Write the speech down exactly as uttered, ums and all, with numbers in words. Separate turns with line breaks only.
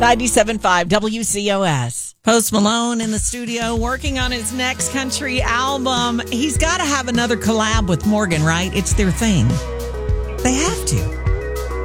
ninety-seven point five W C O S. Post Malone in the studio working on his next country album. He's got to have another collab with Morgan, right? It's their thing. They have to.